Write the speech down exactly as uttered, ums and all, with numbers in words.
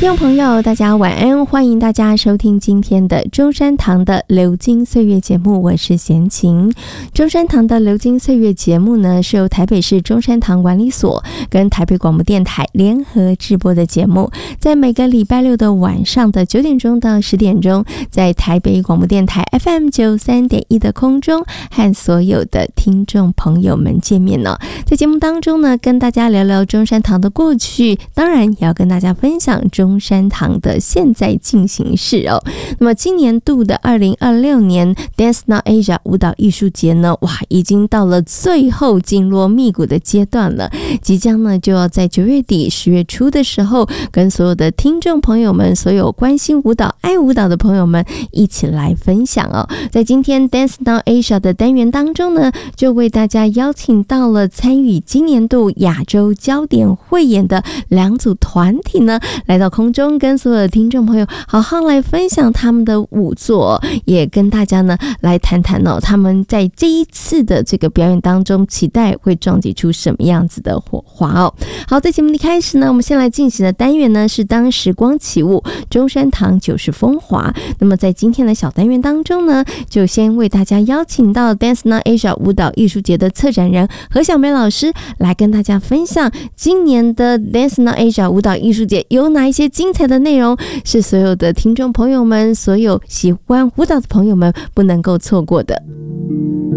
听众朋友大家晚安，欢迎大家收听今天的中山堂的流金岁月节目，我是贤琴。中山堂的流金岁月节目呢，是由台北市中山堂管理所跟台北广播电台联合制播的节目，在每个礼拜六的晚上的九点钟到十点钟，在台北广播电台 F M 九十三点一 的空中和所有的听众朋友们见面呢。在节目当中呢，跟大家聊聊中山堂的过去，当然也要跟大家分享中山堂的现在进行式哦。那么今年度的二零二六年 Dance Now Asia 舞蹈艺术节呢，哇，已经到了最后紧锣密鼓的阶段了，即将呢就要在九月底十月初的时候，跟所有的听众朋友们，所有关心舞蹈爱舞蹈的朋友们一起来分享哦。在今天 Dance Now Asia 的单元当中呢，就为大家邀请到了参与今年度亚洲焦点汇演的两组团体呢，来到空中跟所有的听众朋友好好来分享他们的舞作，也跟大家呢来谈谈哦，他们在这一次的这个表演当中，期待会撞击出什么样子的火花哦。好，在节目的开始呢，我们先来进行的单元呢是当时光起舞，中山堂九十风华。那么在今天的小单元当中呢，就先为大家邀请到 Dance Now Asia 舞蹈艺术节的策展人何小梅老师来跟大家分享今年的 Dance Now Asia 舞蹈艺术节有哪一些精彩的内容，是所有的听众朋友们，所有喜欢舞蹈的朋友们不能够错过的。